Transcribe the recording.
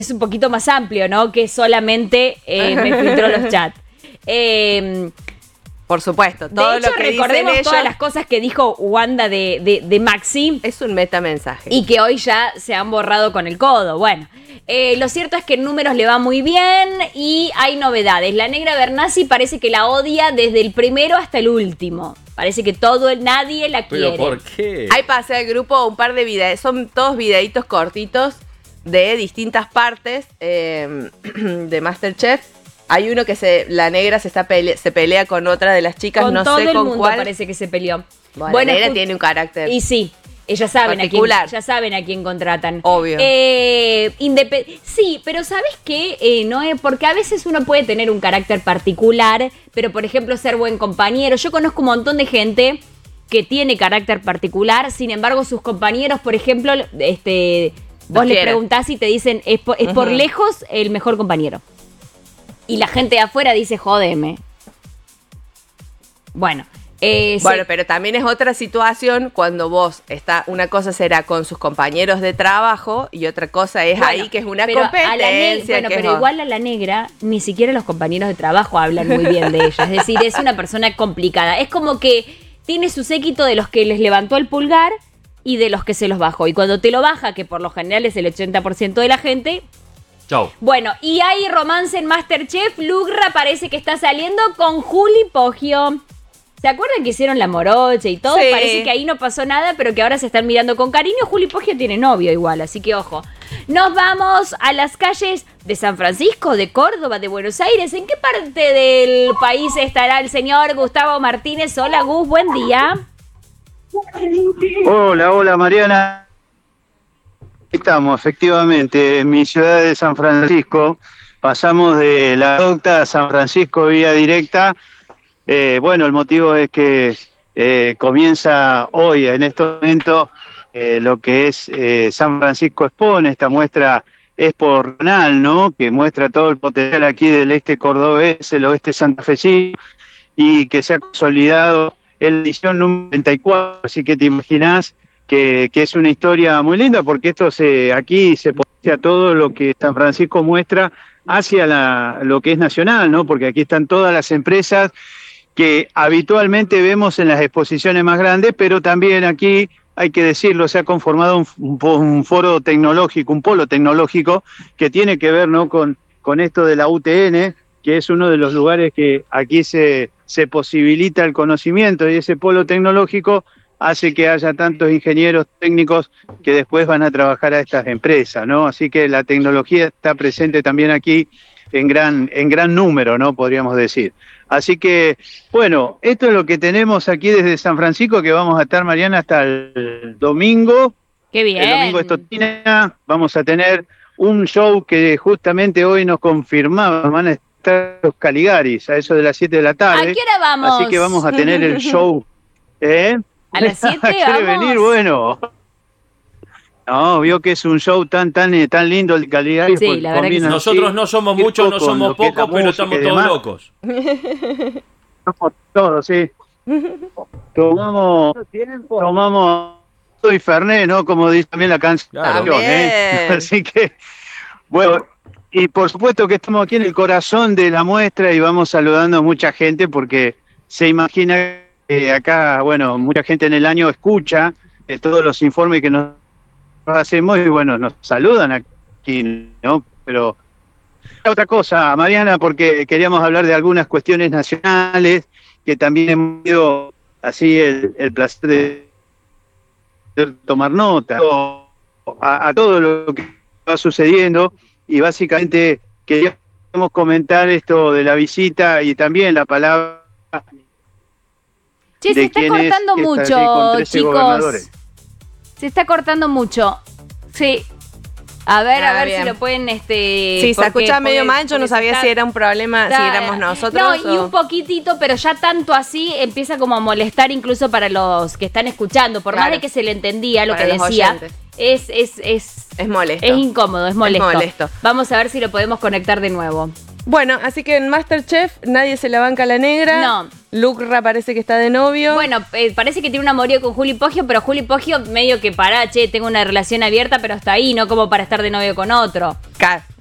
un poquito más amplio, ¿no? Que solamente me filtró los chats. Por supuesto, todo de hecho, lo que recordemos dicen todas ellos las cosas que dijo Wanda de Maxi. es un metamensaje. Y que hoy ya se han borrado con el codo. Bueno, lo cierto es que en números le va muy bien y hay novedades. La negra Bernasi parece que la odia desde el primero hasta el último. Parece que nadie la quiere. ¿Pero por qué? Ahí pasé al grupo un par de videos, son todos videitos cortitos de distintas partes de MasterChef. Hay uno que la negra se pelea con otra de las chicas, Con no todo sé el con mundo cuál. parece que se peleó. Bueno, la negra tiene un carácter. Y sí, ellas saben particular. ya saben a quién contratan. Obvio. Sí, pero ¿sabes qué, Noé? Porque a veces uno puede tener un carácter particular, pero por ejemplo ser buen compañero. Yo conozco un montón de gente que tiene carácter particular, sin embargo sus compañeros, por ejemplo, vos les preguntás y te dicen, es por lejos el mejor compañero. Y la gente de afuera dice, jódeme. Bueno. Bueno, pero también es otra situación cuando una cosa será con sus compañeros de trabajo y otra cosa es ahí que es una competencia. Pero igual a la negra, ni siquiera los compañeros de trabajo hablan muy bien de ella. Es decir, es una persona complicada. Es como que tiene su séquito de los que les levantó el pulgar y de los que se los bajó. Y cuando te lo baja, que por lo general es el 80% de la gente... Chau. Bueno, y hay romance en MasterChef. Lugra parece que está saliendo con Juli Poggio. ¿Se acuerdan que hicieron la morocha y todo? Sí. Parece que ahí no pasó nada, pero que ahora se están mirando con cariño. Juli Poggio tiene novio igual, así que ojo. Nos vamos a las calles de San Francisco, de Córdoba, de Buenos Aires. ¿En qué parte del país estará el señor Gustavo Martínez? Hola, Gus, buen día. Hola, Mariana. Estamos efectivamente en mi ciudad de San Francisco. Pasamos de la docta a San Francisco vía directa. Bueno, el motivo es que comienza hoy, en estos momentos, lo que es San Francisco Expone, esta muestra expo-regional, ¿no? Que muestra todo el potencial aquí del este cordobés, el oeste santafesino, y que se ha consolidado en la edición número 34, así que te imaginás que es una historia muy linda, porque aquí se potencia todo lo que San Francisco muestra hacia lo que es nacional, ¿no? Porque aquí están todas las empresas que habitualmente vemos en las exposiciones más grandes, pero también aquí, hay que decirlo, se ha conformado un foro tecnológico, un polo tecnológico que tiene que ver, ¿no? con esto de la UTN, que es uno de los lugares que aquí se posibilita el conocimiento, y ese polo tecnológico hace que haya tantos ingenieros técnicos que después van a trabajar a estas empresas, ¿no? Así que la tecnología está presente también aquí en gran número, ¿no? Podríamos decir. Así que, bueno, esto es lo que tenemos aquí desde San Francisco, que vamos a estar, Mariana, hasta el domingo. ¡Qué bien! El domingo es Totina. Vamos a tener un show que justamente hoy nos confirmaba, van a estar los Caligaris, a eso de las 7 de la tarde. ¿A qué hora vamos? Así que vamos a tener el show. ¿A las 7 ¿Quiere vamos? venir? Bueno. No, vio que es un show tan lindo el Caligari. Sí, la verdad que sí. Nosotros no somos muchos, no somos pocos, pero estamos todos locos. Somos todos, sí. Tomamos y Fernet, ¿no? Como dice también la canción. Claro. Así que, bueno, y por supuesto que estamos aquí en el corazón de la muestra y vamos saludando a mucha gente porque se imagina que acá, bueno, mucha gente en el año escucha todos los informes que nos hacemos y bueno, nos saludan aquí, ¿no? Pero otra cosa, Mariana, porque queríamos hablar de algunas cuestiones nacionales que también hemos tenido así el placer de tomar nota a todo lo que va sucediendo y básicamente queríamos comentar esto de la visita y también la palabra. Che, se está cortando mucho, chicos. Se está cortando mucho. Sí. A ver si lo pueden... Sí, se escucha medio mal, yo no sabía si era un problema, si éramos nosotros. No, y un poquitito, pero ya tanto así empieza como a molestar incluso para los que están escuchando. Por más de que se le entendía lo que decía, es molesto. Es incómodo, es molesto. Vamos a ver si lo podemos conectar de nuevo. Bueno, así que en MasterChef nadie se la banca a la negra. No. Lucra parece que está de novio. Bueno, parece que tiene un amorío con Juli Poggio, pero Juli Poggio medio que tengo una relación abierta, pero hasta ahí, no como para estar de novio con otro.